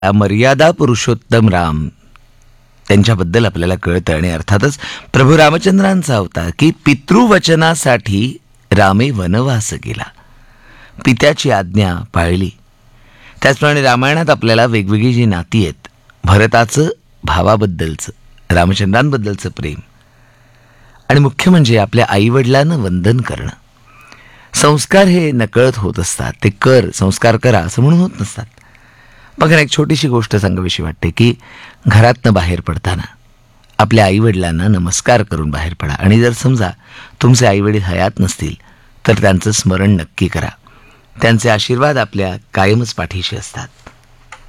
मर्यादा पुरुषोत्तम राम त्यांच्याबद्दल आपल्याला कळतं. आणि अर्थातच प्रभू रामचंद्रांचा अवतार की पितृवचनासाठी रामे वनवास गेला, पित्याची आज्ञा पाळली. त्याचप्रमाणे रामायणात आपल्याला वेगवेगळी जी नाती आहेत, भरताचं भावाबद्दलचं, रामचंद्रांबद्दलचं प्रेम, आणि मुख्य म्हणजे आपल्या आईवडिलांना वंदन करणं. संस्कार हे नकळत होत असतात, ते संस्कार करा असं म्हणून होत नसतात. बघा, एक छोटीशी गोष्ट सांगावीशी वाटते की घरातनं बाहेर पडताना आपल्या आईवडिलांना नमस्कार करून बाहेर पडा. आणि जर समजा तुमचे आईवडील हयात नसतील तर त्यांचं स्मरण नक्की करा. त्यांचे आशीर्वाद आपल्या कायमच पाठीशी असतात.